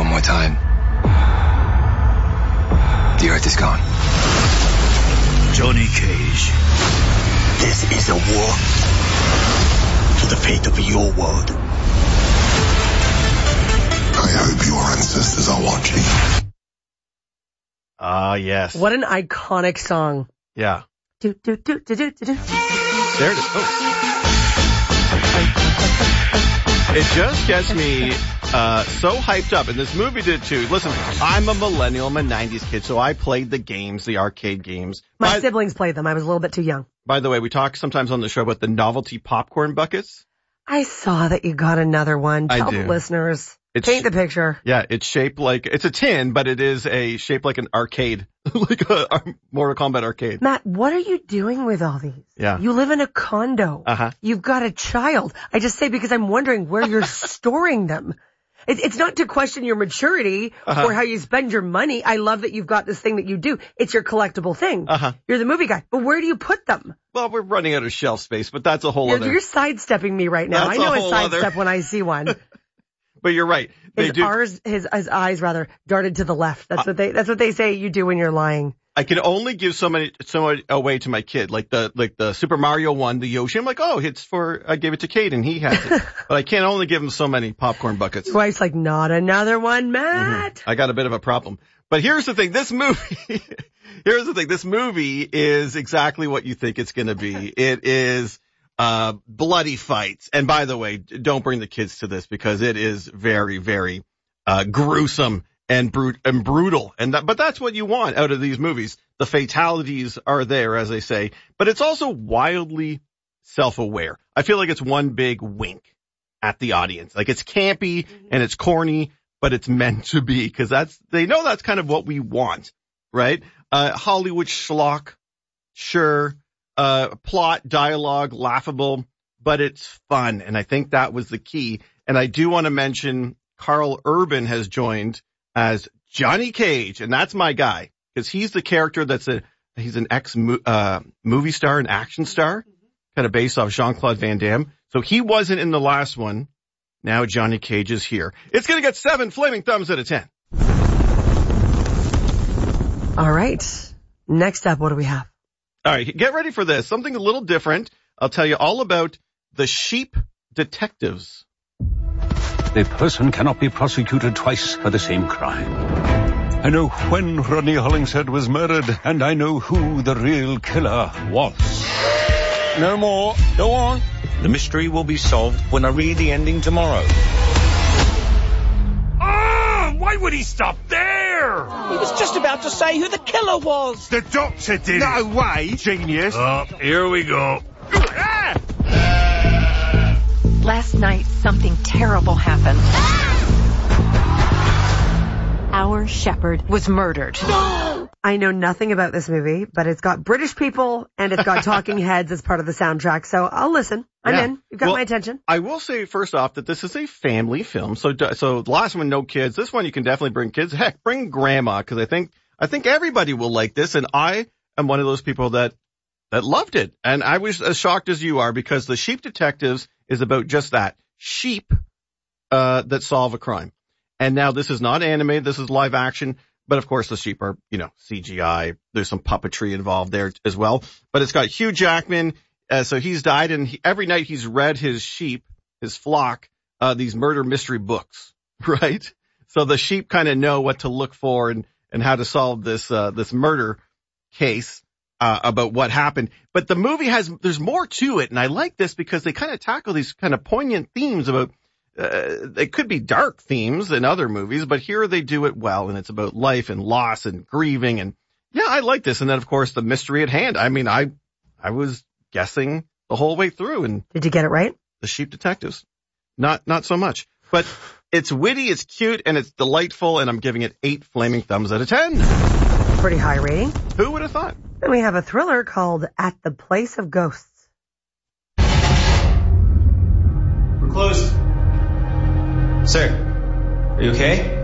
one more time. The Earth is gone. Johnny Cage. This is a war to the fate of your world. I hope your ancestors are watching. Ah, yes. What an iconic song. Yeah. Do, do, do, do, do, do, do. There it is. Oh. It just gets me so hyped up, and this movie did too. Listen, I'm a millennial, I'm a 90s kid, so I played the games, the arcade games. My siblings played them. I was a little bit too young. By the way, we talk sometimes on the show about the novelty popcorn buckets. I saw that you got another one. Tell the listeners. Paint the picture. Yeah, it's shaped like, it's a tin, but it is shaped like an arcade, like a Mortal Kombat arcade. Matt, what are you doing with all these? Yeah. You live in a condo. Uh-huh. You've got a child. I just say because I'm wondering where you're storing them. It's not to question your maturity or how you spend your money. I love that you've got this thing that you do. It's your collectible thing. You're the movie guy. But where do you put them? Well, we're running out of shelf space, but that's a whole other. You're sidestepping me right now. I know a sidestep when I see one. But you're right. His eyes darted to the left. That's what they say you do when you're lying. I can only give so much away to my kid, like the Super Mario one, the Yoshi. I'm like, I gave it to Kate and he has it. But I can't only give him so many popcorn buckets. Your wife's like, not another one, Matt. Mm-hmm. I got a bit of a problem. But here's the thing, this movie is exactly what you think it's going to be. It is bloody fights. And by the way, don't bring the kids to this because it is very, very gruesome and brutal. But that's what you want out of these movies. The fatalities are there, as they say, but it's also wildly self-aware. I feel like it's one big wink at the audience. Like it's campy and it's corny, but it's meant to be because they know that's kind of what we want, right? Hollywood schlock, sure. Plot, dialogue, laughable, but it's fun. And I think that was the key. And I do want to mention Carl Urban has joined as Johnny Cage. And that's my guy because he's the character he's an movie star, an action star, kind of based off Jean-Claude Van Damme. So he wasn't in the last one. Now Johnny Cage is here. It's going to get 7 flaming thumbs out of 10. All right. Next up, what do we have? All right, get ready for this. Something a little different. I'll tell you all about the Sheep Detectives. A person cannot be prosecuted twice for the same crime. I know when Rodney Hollingshead was murdered, and I know who the real killer was. No more. Go on. The mystery will be solved when I read the ending tomorrow. Why would he stop there? He was just about to say who the killer was. The doctor did. No way, genius. Oh, here we go. Last night, something terrible happened. Our shepherd was murdered. I know nothing about this movie, but it's got British people and it's got talking heads as part of the soundtrack. So I'll listen. I'm in. You've got my attention. I will say first off that this is a family film. So the last one, no kids. This one, you can definitely bring kids. Heck, bring grandma because I think everybody will like this. And I am one of those people that loved it. And I was as shocked as you are because the Sheep Detectives is about just that. Sheep, that solve a crime. And now this is not animated. This is live action. But of course the sheep are, CGI. There's some puppetry involved there as well. But it's got Hugh Jackman. So he's died and every night he's read his sheep, his flock, these murder mystery books, right? So the sheep kind of know what to look for and how to solve this murder case, about what happened. But the movie there's more to it. And I like this because they kind of tackle these kind of poignant themes about, they could be dark themes in other movies, but here they do it well. And it's about life and loss and grieving. And yeah, I like this. And then of course the mystery at hand. I mean, I was guessing the whole way through. And did you get it right? The Sheep Detectives. Not so much, but it's witty, it's cute, and it's delightful. And I'm giving it 8 flaming thumbs out of 10. Pretty high rating. Who would have thought? Then we have a thriller called At the Place of Ghosts. We're closed. Sir, are you okay?